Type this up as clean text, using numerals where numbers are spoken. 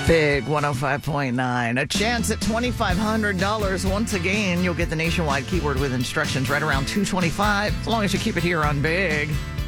Big 105.9. A chance at $2,500. Once again, you'll get the nationwide keyword with instructions right around 225, as long as you keep it here on Big.